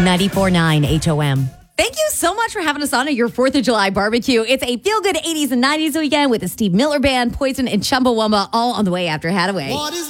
94.9 HOM. Thank you so much for having us on at your 4th of July barbecue. It's a feel-good 80s and 90s weekend with the Steve Miller Band, Poison, and Chumbawamba all on the way after Hadaway. What is